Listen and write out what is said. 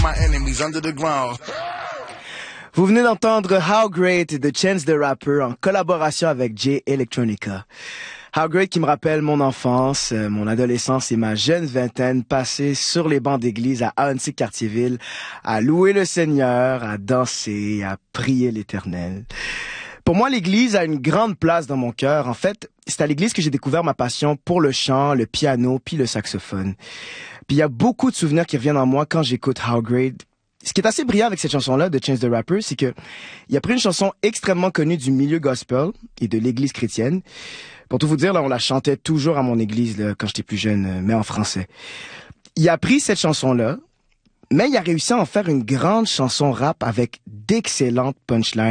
My enemies under the ground. Vous venez d'entendre How Great de Chance the Rapper en collaboration avec Jay Electronica. How Great qui me rappelle mon enfance, mon adolescence et ma jeune vingtaine passée sur les bancs d'église à Ahuntsic-Cartierville, à louer le Seigneur, à danser, à prier l'Éternel. Pour moi, l'église a une grande place dans mon cœur. En fait, c'est à l'église que j'ai découvert ma passion pour le chant, le piano, puis le saxophone. Puis il y a beaucoup de souvenirs qui reviennent en moi quand j'écoute How Great. Ce qui est assez brillant avec cette chanson-là de Chance the Rapper, c'est que il a pris une chanson extrêmement connue du milieu gospel et de l'église chrétienne. Pour tout vous dire, là, on la chantait toujours à mon église là, quand j'étais plus jeune, mais en français. Il a pris cette chanson-là, mais il a réussi à en faire une grande chanson rap avec d'excellentes punchlines.